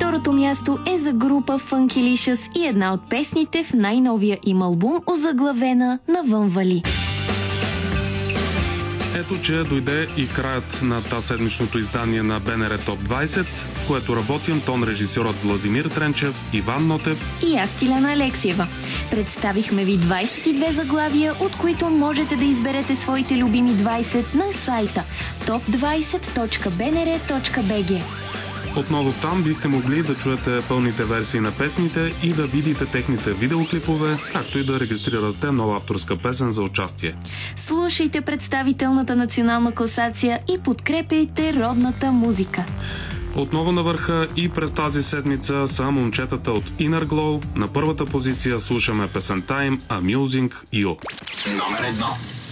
Второто място е за група Funkylicious и една от песните в най-новия им албум, озаглавена "Навън вали". Ето, че дойде и краят на тази седмичното издание на БНР Топ 20, в което работим тон-режисьорът Владимир Тренчев, Иван Нотев и аз, Тиляна Алексиева. Представихме ви 22 заглавия, от които можете да изберете своите любими 20 на сайта top20.bnr.bg. Отново там бихте могли да чуете пълните версии на песните и да видите техните видеоклипове, както и да регистрирате нова авторска песен за участие. Слушайте представителната национална класация и подкрепяйте родната музика. Отново на върха и през тази седмица са момчетата от Inner Glow. На първата позиция слушаме песента им Amusing You. Номер 1.